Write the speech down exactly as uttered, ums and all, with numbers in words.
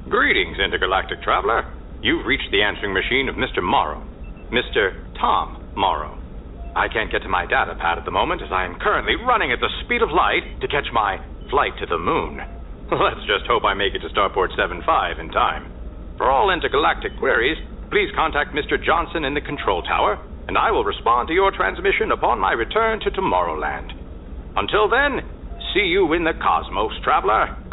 Greetings, intergalactic traveler. You've reached the answering machine of Mister Morrow. Mister Tom Morrow. I can't get to my data pad at the moment as I am currently running at the speed of light to catch my flight to the moon. Let's just hope I make it to Starport seven five in time. For all intergalactic queries, please contact Mister Johnson in the control tower, and I will respond to your transmission upon my return to Tomorrowland. Until then, see you in the cosmos, traveler.